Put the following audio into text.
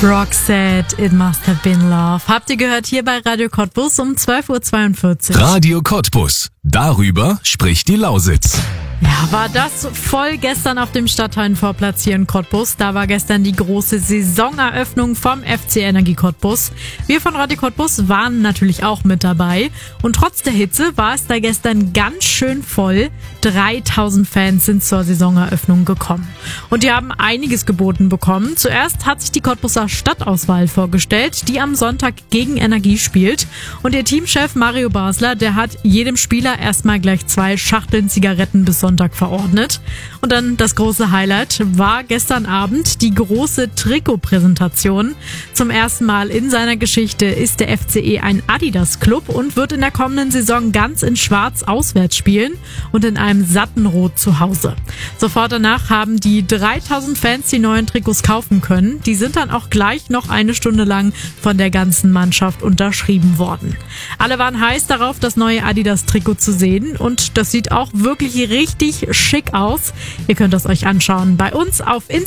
Roxette, It Must Have Been Love. Habt ihr gehört hier bei Radio Cottbus um 12.42 Uhr. Radio Cottbus. Darüber spricht die Lausitz. Ja, war das voll gestern auf dem Stadtteilenvorplatz hier in Cottbus. Da war gestern die große Saisoneröffnung vom FC Energie Cottbus. Wir von Radio Cottbus waren natürlich auch mit dabei. Und trotz der Hitze war es da gestern ganz schön voll. 3000 Fans sind zur Saisoneröffnung gekommen. Und die haben einiges geboten bekommen. Zuerst hat sich die Cottbuser Stadtauswahl vorgestellt, die am Sonntag gegen Energie spielt. Und ihr Teamchef Mario Basler, der hat jedem Spieler erstmal gleich 2 Schachteln Zigaretten bis Sonntag verordnet. Und dann das große Highlight war gestern Abend die große Trikotpräsentation. Zum ersten Mal in seiner Geschichte ist der FCE ein Adidas-Club und wird in der kommenden Saison ganz in Schwarz auswärts spielen und in einem satten Rot zu Hause. Sofort danach haben die 3000 Fans die neuen Trikots kaufen können. Die sind dann auch gleich noch eine Stunde lang von der ganzen Mannschaft unterschrieben worden. Alle waren heiß darauf, das neue Adidas-Trikot zu sehen und das sieht auch wirklich richtig schick aus. Ihr könnt das euch anschauen bei uns auf Instagram.